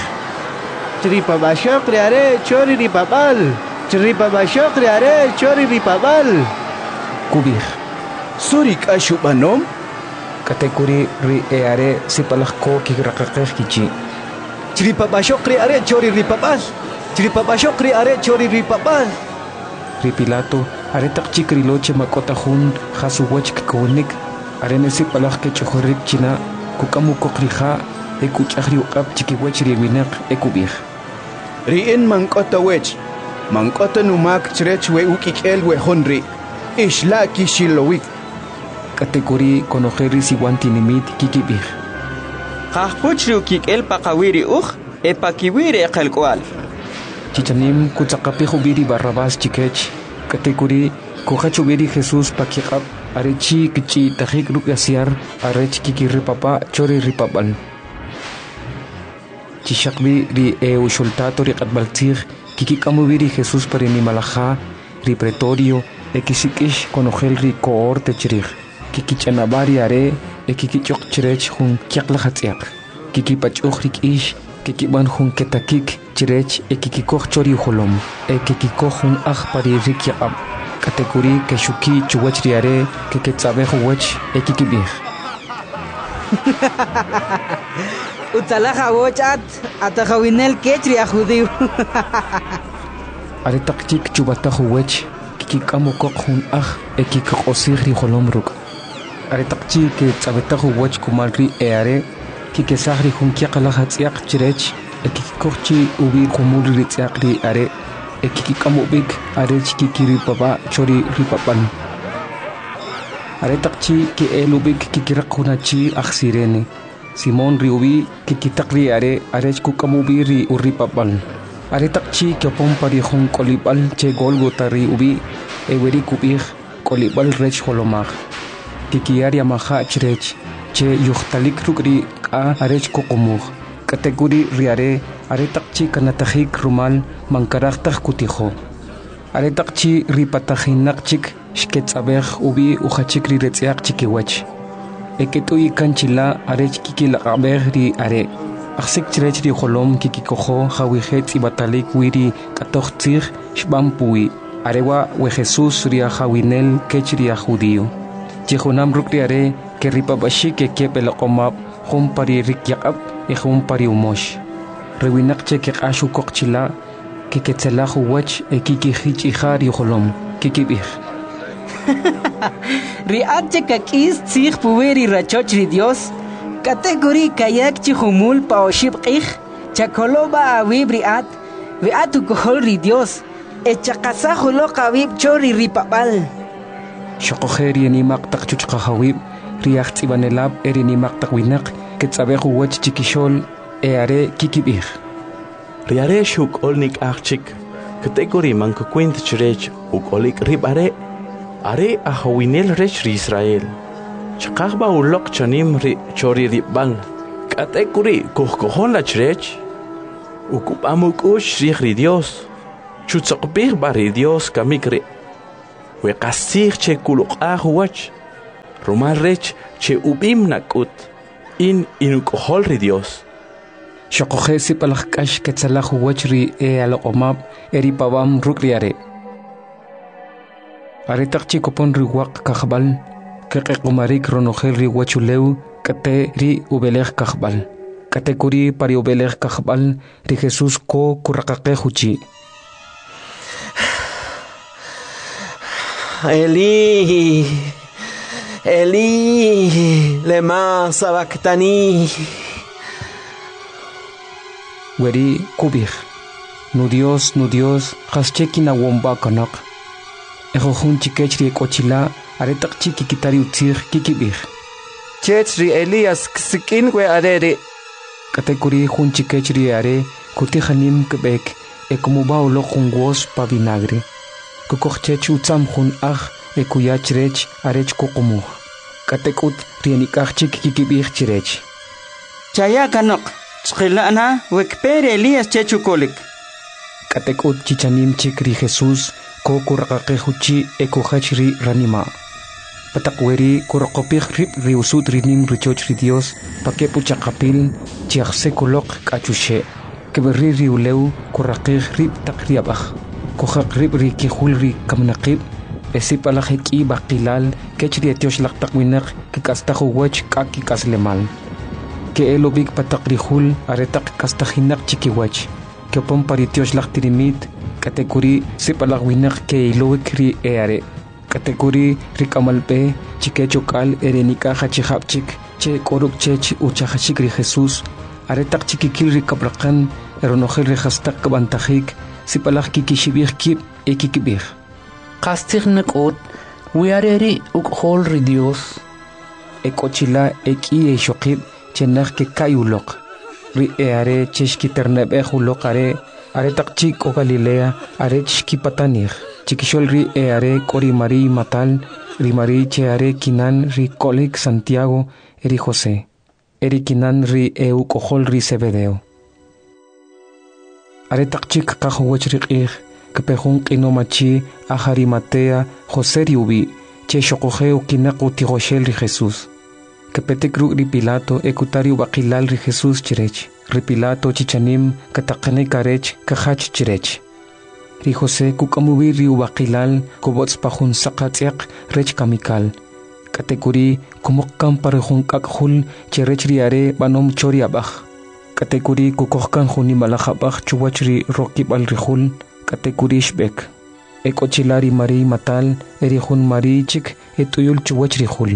Tripabashok riare chori ripabal. Tripabashok riare chori ripabal. Kubir. Surik ashubanom. Katekuri ri eare sipalakko kikrakakeh kichi. Tripabashok riare chori ripabal. Tripabashok riare chori ripabal. Ri Pilato are takchik riloche makota hun hasuwach kikonik. Are nesipalak ke chohorik china kukamu kokrija ekuchahri uqab chikiwech ri winak ekubir. Rien mankota wech, mankota numak chirech we ukikel we honri, ishla kishilowik. Kategori konojeri siwantinimit kikibir. Qahpuchri ukikel pakawiri uj, e pakiwiri eqalkwal. Chichanim kutzaqapijo biri Barrabás chikech, kategori kohachubiri Jesús pakiqab, arechi kichi tajik rukasiar, arech kikiripapa chori ripapal. Chishakbi ri e ushultato ri katbaltzir, kikikamubiri Jesús para ni malaja, ri pretorio, e kisikish konogel ri koor techrich, kikichanabari are, e kikichok chirech hun kiaklahatziak, kikipachuch rik ish, kikiban hun ketakik chirech, e kikikoch chori uholom, e kikikoch hun aj pari rik yaab, kategori keshuki chuwach ri are, kiketzabejo wech, e kikibir. Utalaja wochat, atajawinel kechri a judío. Are takchik chubatajo wech, kikikamu kok hun aj, e kikakosir holomruk. Are takchi ke tzabetajo wech kumalri e are, kikesahri hun kiakalahatziak chirech, e kikikochi ubi kumuri ritziakri are, e kikikamu big are chikikiri papa chori ripapan. Are takchi ke elubik kikirakunachi aksirene. Simon riubi kikitakri are arech kukamubi ri uripapal. Are takchi kyopon pari hon kolibal che Golgota ri ubi eweri kubih kolibal rech holomag. Kikiari amaha chrech che yuhtalik rukri a arech kokomug. Kategori riare are takchi kanatahik rumal mankaraktak kutiho. Are takchi ripatahinakchik shketsabeh ubi uchachikri retziak chikiwach. Eketui kanchila arech kikila aberri are. Aksik chirech ri holom kikikoho hawihet ibatalik wiri katochtzir shbampui. Arewa we Jesús ria hawinel kechria judío. Chihunam rukri are que ripabashi que kepel komab hum pari rikyab e hum pari umosh. Rewinakche ke ashu kokchila que ketzelahu wach e kiki hich ihari holom kikibir. Riache kakis tzig puweri rachochri Dios, kategori kayak chihumul paoshib qih, chakoloba awib riat, viatu kohol ri Dios, e chakasahulo kawib chori ripapal. Shokojeri ni maktak chuchkahawib, riacht ibanelab eri ni maktak winak, ketzabehu wach chikishol e are kikibir. Riare shuk olnik achik, kategori mankukwint chirech, uk olik rib are, are a hawinel rech ri Israel. chaqaqba ulok chanim ri chori ribal katekuri kohkohon la chrech ukupamuk ush ri Dios chutsaqbih bari Dios kamikri we qasir che kuluqah wach rumal rech che ubim nakut in inukohol ri Dios Shokoje sipalakash ketsalahu wachri e alomab eri pawam rukriare Aretak chikopon ri wak kahbal Keke kumarik ronogel ri wachuleu kate ri ubelej kahbal Kate kuri pari ubelej kahbal ri Jesús ko kurakake huchi Eli Eli lema sabactani Weri kubih Nu Dios, nu Dios, hascheki na womba kanak Ejo hun chikechri kochila aretak chiki kitari utzir kikibih Chechri Elias ksikin we arere Katekuri hun chikechri are kutihanim kebek e como ba ulo jungos pa vinagre Kukochech utzam hun ach e kuyachrech arech kokomuh Katekut rienikach chiki kikibih chirech Chaya kanak Chqilana wekpere Elias chechukolik Katekut chichanim chikri Jesús ko kurakake huchi e kuhachri ranima Patakweri kurakopih rip riusut rinim richoch ri Dios pake puchakapil chiakse kolok kachushe Keberi riuleu kurakih rip takriabach Kuhak rip ri kihul ri kamnakib Esipalahek i bakilal kechri etiosh laktakwinak kikastahu wach kaki kaslemal Que elobik patakrihul aretak kastahinak chikiwach Que pon paritiosh laktirimit Katekuri sipalagwinak ke ilowik ri eare Katekuri rikamalpe chikechokal erenika hachihapchik Che koruk chech uchahachik ri Jesús Aretak chikikil ri kabrakan eronojel ri hastak kabantajik Sipalag kikishibih kip e kikibih Kastig nakot Wiareri ukhol ri Dios Ekochila eki e shokib Chenach ke kayulok Ri eare cheshki ternebe hulok are Are takchik o Galilea are chki patanir Chikishol ri eare kori Mari matal Ri Mari che are kinan ri kolik Santiago eri Jose Eri kinan ri eu kohol ri Zebedeo Are takchik kahuwach ri qih Kepehun kinomachi ahari Matea Jose ri ubi Che shokohe ukinaku tigoshel ri Jesús Que petekru ri Pilato ekutari bakilal ri Jesús chirech ri Pilato chichanim katakane karech kahach chirech ri Jose kukamubi ri bakilal kobots pahun sakatsiak rech kamikal katekuri kumokkan parehun kakhul chirech ri are banom chori abach katekuri kukohkan huni malakhabach chuwach ri rokibal ri hul katekuri shbek ekochilari Mari matal eri hun Mari chik etuyul chuwach ri hul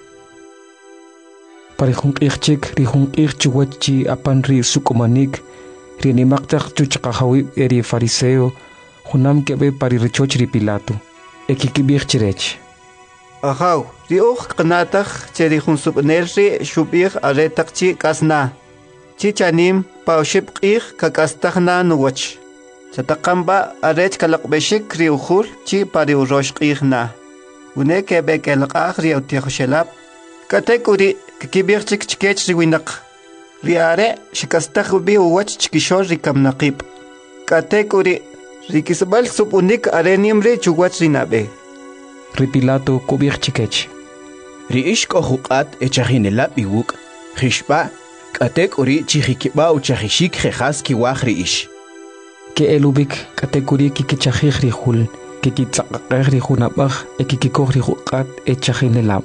Parihung ichchik rihung ichchuwachi apan ri sukumanik ri nimaktak chuchakahawi eri fariseo hunam kebe pari richoch ri Pilato ekikibich chirech Ahaw ri uch qnatak cheri hun subnel ri shubich aretak chi kasna chichanim paushib qih kakastahna nuwach Chatakamba arech kalaqbeshik ri ukhul chi pari urosh qihna une kebe kelqah ri utihshelab katekuri kibir chik chikech riwinak riare shikastaq bi uwach chikishor rikamnaqib katekuri rikisbal supunik arenim ri chuwach rinabe ri Pilato kubir chikech ri ishko huqat echahinelab iwuk khishba katekuri chihikiba uchahishik khas kiwach ri ish ke elubik katekuri kikichahih ri hul kikitsaqaq ri hunabach ekikikor ri huqat echahinelab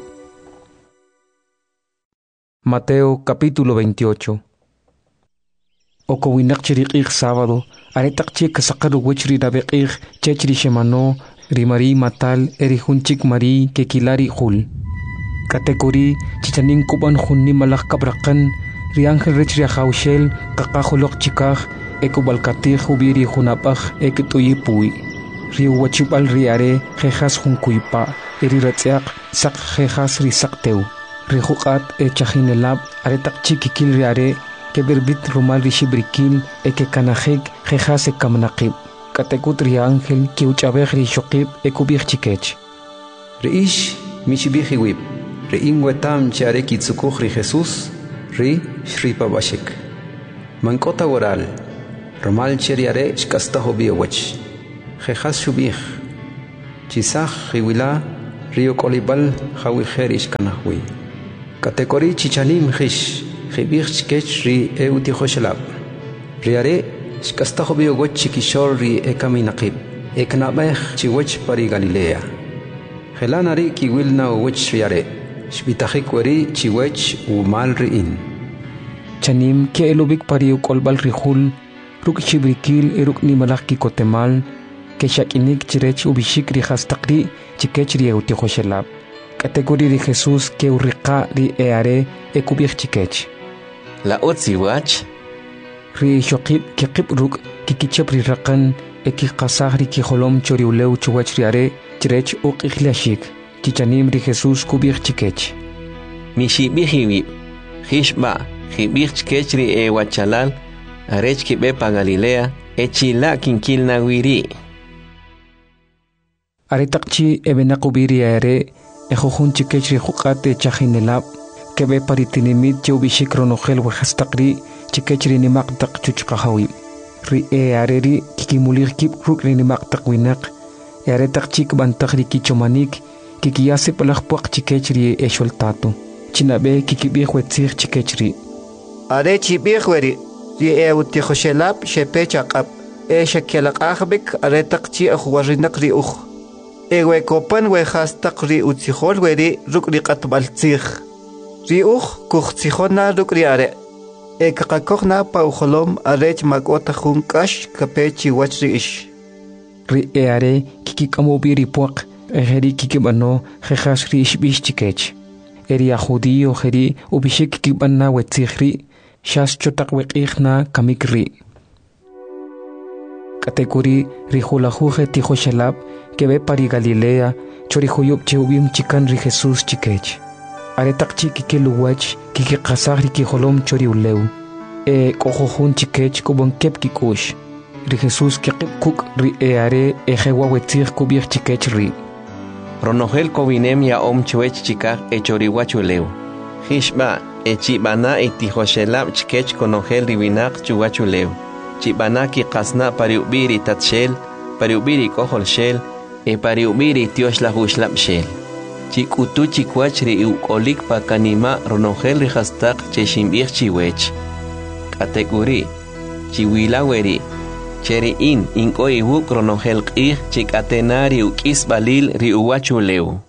Mateo capítulo veintiocho. Okowinak chiriqig sábado, aretak chik sakaru wechri rabeqig chechri shemano, rimari matal erihunchik mari kekilari hul. Katekuri chichanin kuban hunni malak kabrakan, riangel rechri haushel, kakahulok chikaj, ekobalkatij hubiri hunapaj eketuyipui. Riu wachibal riare, jejas hunkuipa, eriratziak, sak jejas risakteu. Rihuqat e chahinelab aretak chikikil riare ke berbit rumal rishibrikil e ke kanajek jejas e kamnaqib katekut ri ángel ki uchabej ri shoqib e kubij chikech Riish mishibijiwib ri inwetam chare kitsukuj ri Jesús ri shripa bashik mankota waral romal cheriare shkastaho biowach jejas shubij chisaj riwila rio kolibal jawi jerish kanahwi kategori chichanim jish jibij chkech ri eutijoshlab riare shkastaho biowach chikishor ri ekaminaqib eknabej chiwach pari Galilea Gelanari kiwilna uwech riare shbitajik weri chiwech umal riin chanim ke elubik pariu kolbal rihul ruk chibrikil eruk ni malak ki kotemal ke shakinik chirech ubishik ri hastaqri chikech ri eutijoshlab kategori ri Jesús ke urriqa ri eare ekubich chikech la otziwach ri shoqib ke qib ruk kikichep ri raqan eki qasah ri ki holom choriuleu chuwach riare chirech uq ikhlashik chichanim ri Jesús kubich chikech mishi bihiwi hishba hibich chikech ri ewachalal arech kibe pa Galilea echila kinkilna wiri aretaqchi ebenaqubiri are ejojun chikech ri huqate chajinelab kebe paritinimit chubishik ronogel wahastaqri chikech ri nimaqtaq chuchqahawi ri e areri kikimulir kip ruk ri nimaqtaq winaq Yare takchik bantakri kichomanik kikiyase palakpuak chikechri esholtato chinabe kikibihwetzir chikechri are chibihweri ri eutijoshelab shepechaqab e shakelaqahbik are takchi ahwarinak ri uj ewe kopan we hastaq ri utzihol weri ruk ri qatbaltzig ri uj kuchtzihona ruk ri are e kaqakogna pa ujolom arech makota junkash kapechi wachri ish ri eare kikikamobiri puak ejeri kikibano jejas ri ishbish chikech eri a judío jeri ubishik kikibana wetzigri shas chotak weqigna kamikri kategori ri hulajuje tijoshelab kebe pari Galilea chori huyub cheubim chikan ri Jesús chikech aretak chikikiluwach kikiqasagri kiholom chori uleu e kohojun chikech kubon kep kikush ri Jesús kekip kuk ri eare ejewa wetzig kubich chikech ri ronogel kobinem ya om chuech chikak echoriwachuleu hishba echibana etijoshelab chikech konogel ribinak chuwachuleu chibana ki qasna pariubiri tatshel pariubiri koholshel e pariubiri tioshlahuslab shel chikutu chikwach ri ukolik pakanima ronogel ri hastaq cheshimbich chiwech kategori chiwilaweri Cheri in inko iwu kronogel qih chikatenari ukis balil ri uwachuleu.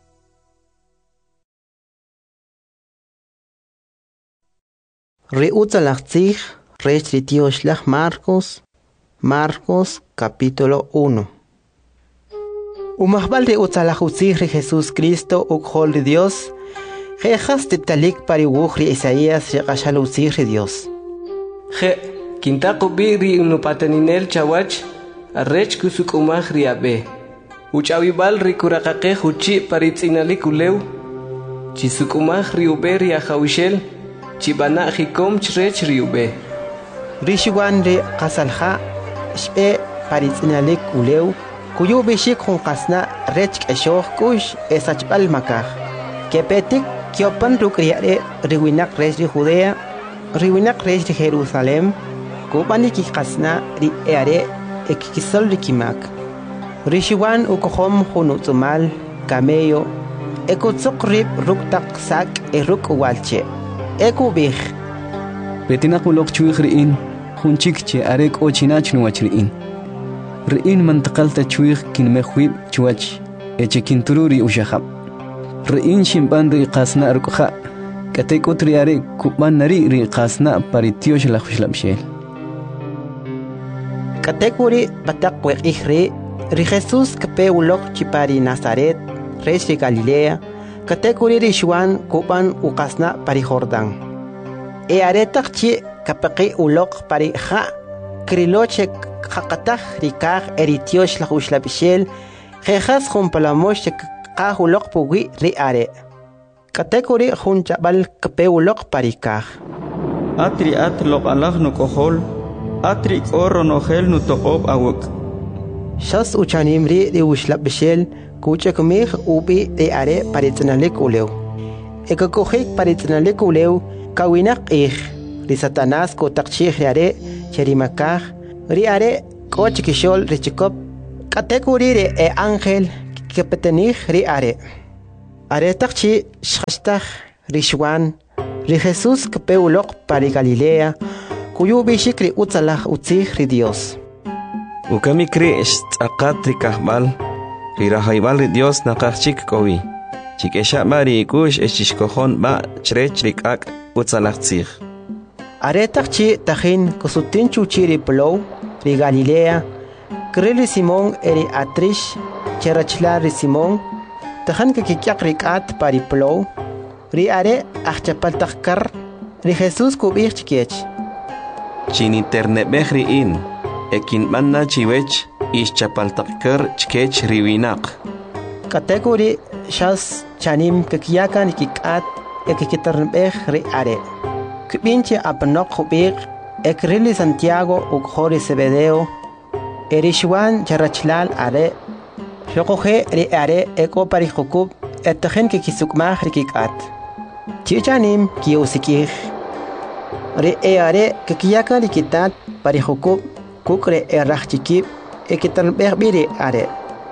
Ri utzalachtzig rech ri tioshlach Marcos, Marcos capítulo uno. Umahbal ri utzalachutzig ri Jesús Cristo ukhol ri Dios, jejas titalik pariwuj ri Isaías ri qashalutzig ri Dios. Je Kintaku biri unupateninel chawach arrech kusukumaj riabe uchawibal rikuraqaqe huchi paritzinalik uleu chisukumaj riube riajawishel chibana hikom chrech riube rishiwan ri qasalja shbe paritzinalik uleu kuyu bishik junqasna rech qeshoj kush esachbal makaj kepetik kyopan rukriare riwinak rech ri Judea riwinak rech ri Jerusalem Kupani kikasna ri eare ekikisol rikimak. Rishiwan ukohom hunutsumal camello ekutsuk rib ruktak sak eruk walche. Ekubih. Betina kulok chuig riin hunchik che arek ochinach nuach riin. Riin mantakalta chuig kinmehwib chuach eche kintururi ushahab. Riin shimban ri qasna rukha katek utri are kuban nari ri qasna paritiosh la khushlabshel. Kategori batak wek ihre ri Jesús kape ulok chipari Nazaret res ri Galilea kategori ri Juan kuban ukasna pari Jordan e aretak chi kapaqi ulok pari ha kriloche qaqatah ri kag eritiosh la ushlabishel jejas jumpalamosh qa ulok pugi ri are kategori junchabal kape ulok pari kag atri atlok alah no kohol Atri oro no gel no toqob awak. Shas uchanimri de ushlab bishel kucha kumih ubi de are paritnalik uleu. ekakojik paritnalek uleu kawinak ij ri Satanás ko takchih riare cherimakaj riare ko chikishol richikop katekurire e ángel kepetenij riare are takchi shashtaj rishwan ri Jesús kepeulok pari Galilea kuyu bishikri utzalaj utzij ri Dios ukamikri tzaqat ri kahbal ri rahaybal ri Dios naqajchik kowi chikesha mari kush eshishkojon ba chrech rikak utzalaj tzij are takchi tajin kusutin chuchiri plow ri Galilea krili Simón eri atrish cherachlar ri Simón tajan ke kikyak rikat pari plow ri are achapaltakar ri Jesús kubir chikech chin internet behri in ekin manna chiwech ish chapaltakar chkech riwinak kategori shas chanim kekiyakan kikat ekikitarnbeh ri are kubinche apnok kubir ekrili Santiago ukhori Zebedeo erishwan charachlal are shokoje ri are eko pari khukub etajen ke kisukmah rikikat chichanim kiusikij ri are ke kiyaka rikitat pari khukub kukre erachikib ekitanbeh biri are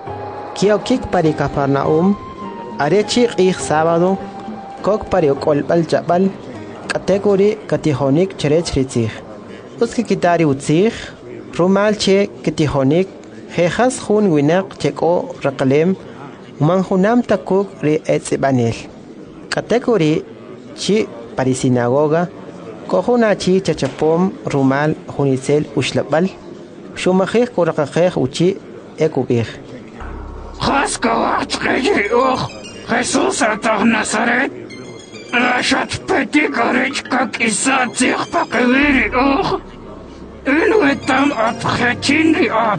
kiokik pari Capernaum are chik ij sábado kok pari kolbal jabal kategori katihonik cherech ritzij uski kitari utzij rumal che katihonik jejas jun winak cheko rakalem manjunam takuk ri etzibanel kategori chi pari sinagoga kohuna chi chachapom rumal junitzel ushlabal shumajej korakajej uchi ekubij Haska wachkejri uch Jesús atah Nazaret Rashat peti garech kak isa tzich pakewiri uch Inu etam at khechinri at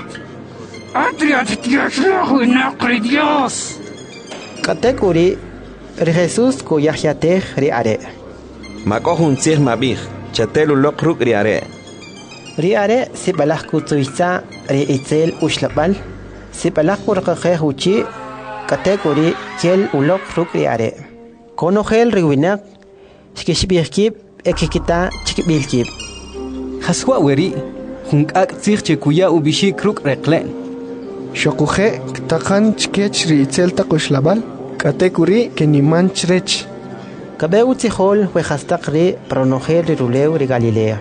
Atriat tiashlahu inaqri Dios kategori ri Jesús ko yahyatej ri are makohun tzij mabij chatelu lokruk ri are ri are sibalaj kutsuitza ri itzel ushlabal sibalaj kurqajej uchi kategori kel ulok ruk ri are konojel ri winak shkishbijkib ekikita chikbilkib haswa weri hunkak tzij chekuya ubishik ruk reqlen shokuje takan chkech ri itzel takushlabal kategori keniman chrech kabeu tzijol wejastaq ri pronojel ri rulew ri Galilea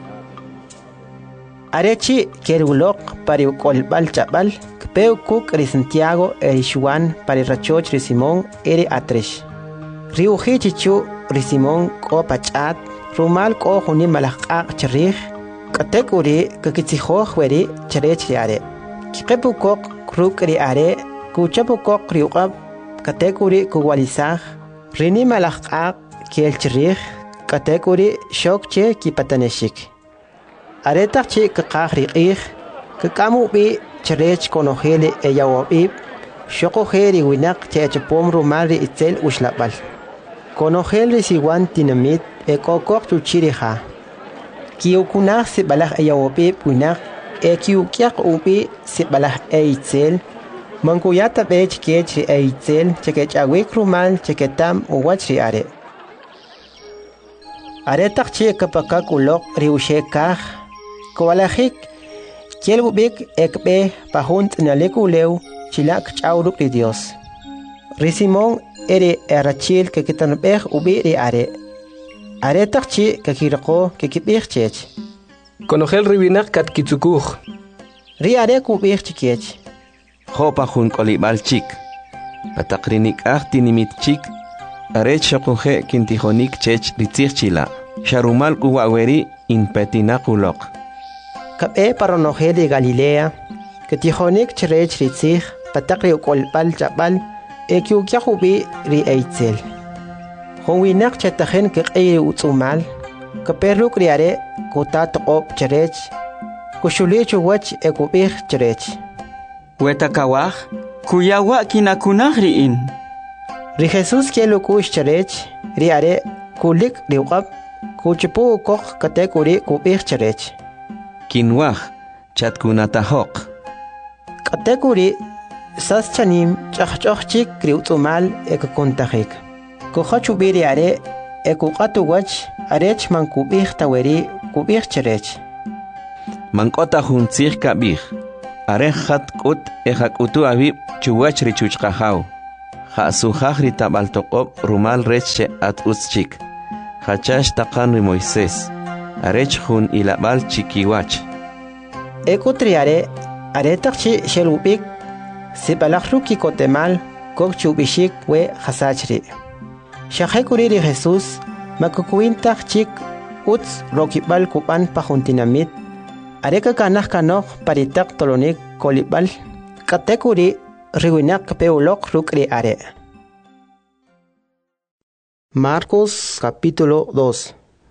arechi kerulok pari kolbal chabal kpeu kuk ri Santiago eri Juan pari rachoch ri Simón eri atresh ri uji chichu ri Simón ko pachat rumal ko juni malaqaq cherij kategori kakitzijoj weri cherech ri are kiqepu kok kruk ri are kuchapu kok ri uqab kategori kuwalizaj rini malaqaq kel cherij kategori shokche kipataneshik aretaq chi kaqaj ri qij kakamu bi cherech konojele eyawabib shokoje ri winak chechapom rumal ri itzel ushlabal konojel ri siwan tinamit ekokok chuchirija kiukunaj sibalaj eyawabib winak ekiukyak ubi sibalaj eitzel mankuyata bech kech ri eitzel chekechawik rumal cheketam uwach ri are aretaq chi kapakak ulok ri ushekaj kowalajik kielbubik ekbe pajunt nalek ulew chilak chawruk ri Dios ri Simón eri erachil kekitanbej ubi ri are aretaq chi kakirqo kekibij chech konojel ri winak katkitzukuj ri are kubij chikech jopa jun kolibal chik pataqrinik tinimit chik arech shokuje kintijonik chech ritzij chila sharumal kuwaweri inpetinakulok kabe paronojel de Galilea ketijonik cherech ritzij pataqri kolbal chabal ekiukyajubi ri eitzel jonwinak chetajen keqey utzumal kaperuk ri are kutat qop cherech kushulichu wach ekubij cherech Wetakawaj, kuyawa kinakunaj riin. Ri Jesús kielo kush cherech, ri are kulik riuqab, kuchipu kok kategori kubij cherech. Kinwaj, chatkunatajok. Kategori sas chanim chachchochchik kriutumal ekakontajik. Coja chubiri are, ekuqatu wach, arech man kubih taweri, kubih cherech. Mankota huntzir kabih. Are hat kut ehak utu abib chuwach richuchqahaw. Ha sujaj ritabaltoqob rumal reche at uschik. Hachash taqan ri Moisés. Arech hun ilabal chikiwach. Ekutriare, aretakchi shelubik, sibalakruki kotemal, kok chubishik we hasachri. Shahekuri Jesús, makukuintak chik, uts rokibal kupan pahuntinamit, areka kanah kanok paritak tolonik kolibal, katekuri riwinak peulok rukri are. Marcos capítulo dos.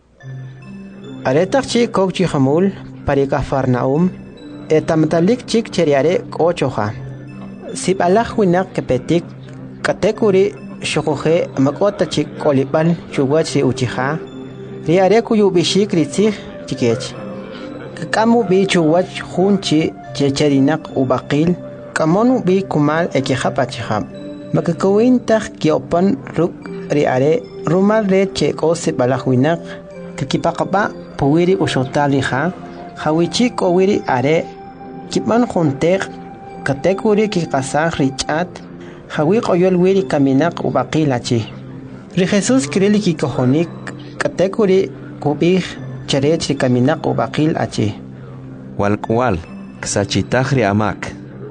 Aretak chik kok chihamul, parika farnaum, etamtalik chik cheriare kochoha. Sibalak winak kepetik, katekuri Shokohe makota chik kolibal chuwachi uchiha riare kuyu bishik ritzih chikech kamu bi chuwach hunchi checherinak ubaqil kamonu bi kumal ekihapachiham makakawintah kiopan ruk riare rumal re cheko sibalahwinak kikipaqaba puwiri ushotaliha hawichi kowiri are kipan juntek katekuri kikasah richat Hawi qoyol wiri kaminak ubaqilachi. Ri Jesús kirili kikohonik katekuri kubih charech ri kaminak ubaqil achi. Walkwal ksachitah ri amak.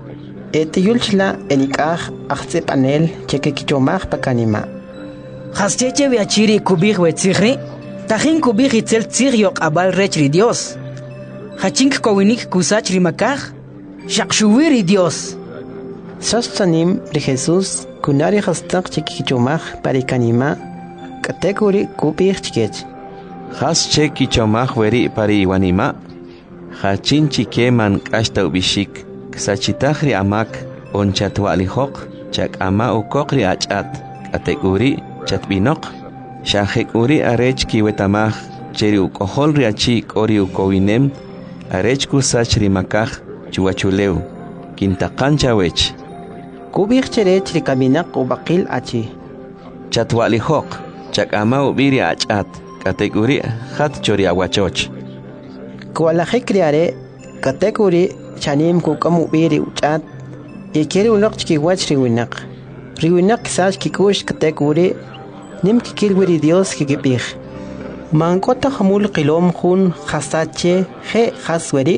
Etiyulchla enikah akhsep anel cheke kichomah pakanima. Hascheche viachiri kubih wetzihri. Tahin kubih itzel tzir yok abal rech ri Dios. Hachink kowinik kusach ri makah. Shakshuwiri Dios. Sostanim ri Jesús kunari hastak chikichomah parikanima katekuri kubih chikech. Has chekichomah weri pari iwanima. Hachin chikeman kashta ubishik. Ksachitahri amak onchatwalihok chak ama ukokri achat. Katekuri chatbinok. Shahekuri arech kiwetamah cheri ukohol riachik ori ukowinem. Arech kusach rimakah chuachuleu. Kintakancha wech. Kubih cherech rikaminak ubaqil achi. Chatwalihok, chakama ubiri achat, kateguri hat chori aguachoch. Kualahik riare, kateguri chanim kukam ubiri uchat, ikeri unok chikiwach riwinak. Riwinak sach kikush kateguri, nim kikilwiri Dios kikipih. Mankota hamul kilom hun hasache he hasweri.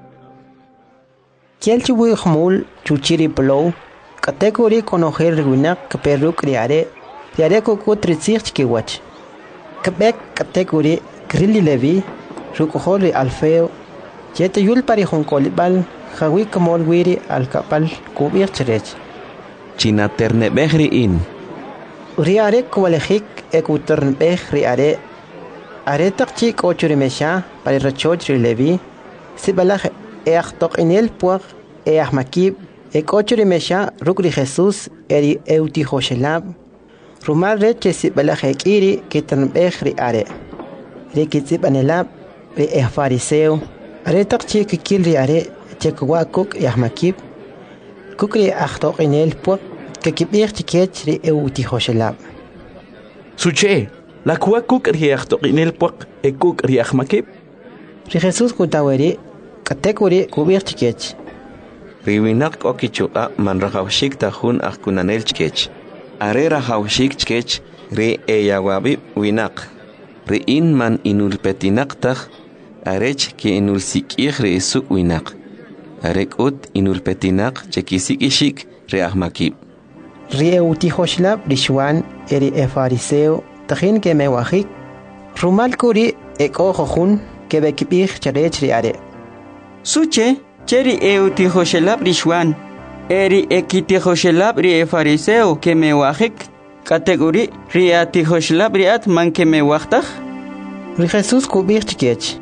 Kielchiwi hamul chuchiri plow, kategori konoher riwinak kaperuk riare, riare kukut ritzich chikiwach. Kabek kategori grilli levi, rukohori alfeo, jete yul pari honkolibal, hawi kamol wiri alkapal kubir cherech. China ternebehri in. Riare kualehik ekuternbeh riare, aretak chik ochurimesha pari rachoch rilevi, sibalach eachtok inel puach eachmakib, Ekochurimesha rukri Jesús eri euti hoshelab. Rumal reche sibalach ekiri kitanbeh ri are. Ri kitzib anelab ri eh fariseo. Aretak chi kikil ri are chekwa kuk yahmakib. Kukri achtok inel puak kikibir chikech ri euti hoshelab. Suche, la kwa kuk ri achtok inel puak e kuk ri yahmakib. Ri Jesús kuntaweri katekuri kubir chikech. Riwinak okichuqa man rahawshik tahun akkunanel chkech. Are rahawshik chkech ri eyawabi winak. Ri in man inulpetinak tah arech ki inulsikih ri isuk winak. Arek ut inulpetinak chekisik ishik ri ahmakib. Ri euti hoshlab rishwan eri e fariseo tahin ke mewahik. Rumal kuri eko hohun ke bekibih charech ri are. Suche Cheri euti hoshelab rishwan, eri ekiti hoshelab ri e fariseo ke me wahik, kategori riati hoshelab riat man ke me wahtach. Ri Jesús kubir chikech.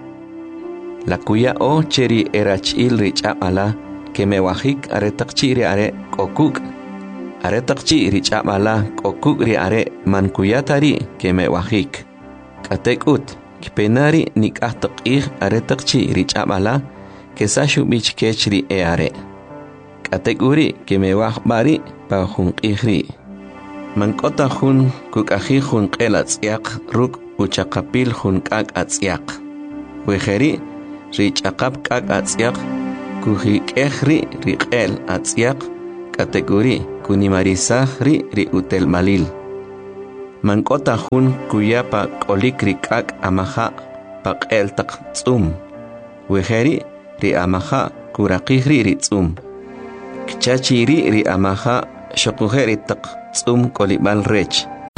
La kuya o cheri erachil rich amala ke me wahik aretak chiri are kokuk. Aretak chi rich amala kokuk ri are man kuyatari ke me wahik. Katekut kipenari nikahtak ih aretak chi rich amala que sashu bich kechri e are. Kategori que me wah bari pa hun ihri. Mankota hun kukaji hun qel atz'yaq ruk uchaqapil hun k'ak atz'yaq. Wejeri rich'aqap k'ak atz'yaq kujik'ej ri riq'el atz'yaq kategori kunimarisaj ri ri utelmalil. Mankota hun kuyapa k'olik ri k'ak amaja paq'el taq tz'um. Wejeri ri amaja kuraqij ri ri tz'um. Kchachi ri ri amaja xoquje ri taq tz'um kolibal rech.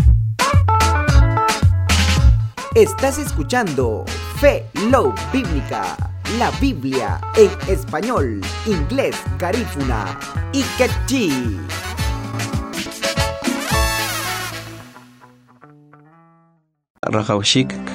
Estás escuchando Fe Love Bíblica, la Biblia en español, inglés, garífuna y quechí. Rajawshik